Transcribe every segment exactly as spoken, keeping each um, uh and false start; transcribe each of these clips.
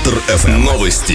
Центр эф эм. Новости.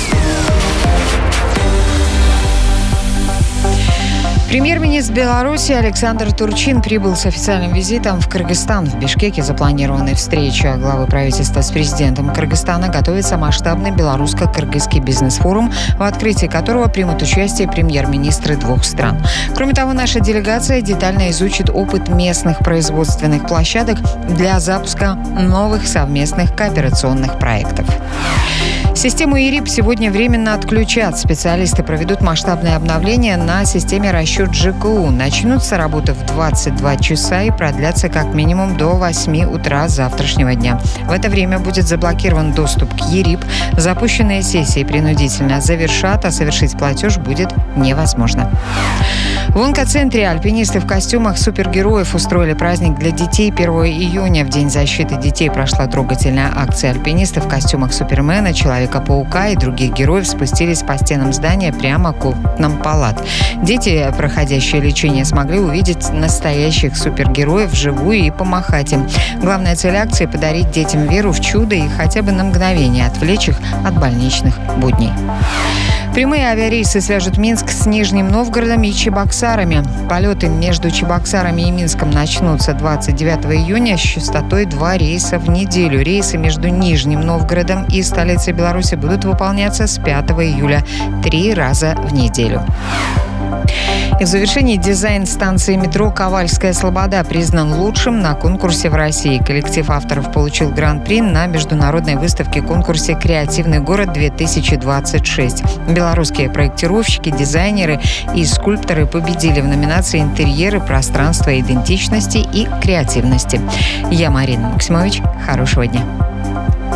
Премьер-министр Беларуси Александр Турчин прибыл с официальным визитом в Кыргызстан. В Бишкеке запланирована встреча главы правительства с президентом Кыргызстана. Готовится масштабный белорусско-кыргызский бизнес-форум, в открытии которого примут участие премьер-министры двух стран. Кроме того, наша делегация детально изучит опыт местных производственных площадок для запуска новых совместных кооперационных проектов. Систему ИРИП сегодня временно отключат. Специалисты проведут масштабное обновление на системе расчет ЖКУ. Начнутся работы в двадцать два часа и продлятся как минимум до восьми утра завтрашнего дня. В это время будет заблокирован доступ к ИРИП. Запущенные сессии принудительно завершат, а совершить платеж будет невозможно. В онкоцентре альпинисты в костюмах супергероев устроили праздник для детей. первого июня, в День защиты детей, прошла трогательная акция. Альпинисты в костюмах Супермена, Человека-паука и других героев спустились по стенам здания прямо к окнам палат. Дети, проходящие лечение, смогли увидеть настоящих супергероев вживую и помахать им. Главная цель акции – подарить детям веру в чудо и хотя бы на мгновение отвлечь их от больничных будней. Прямые авиарейсы свяжут Минск с Нижним Новгородом и Чебоксарами. Полеты между Чебоксарами и Минском начнутся двадцать девятого июня с частотой два рейса в неделю. Рейсы между Нижним Новгородом и столицей Беларуси будут выполняться с пятого июля три раза в неделю. И в завершении дизайн станции метро «Ковальская Слобода» признан лучшим на конкурсе в России. Коллектив авторов получил гран-при на международной выставке-конкурсе «Креативный город-две тысячи двадцать шесть». Белорусские проектировщики, дизайнеры и скульпторы победили в номинации «Интерьеры, пространство, идентичности и креативности». Я Марина Максимович. Хорошего дня.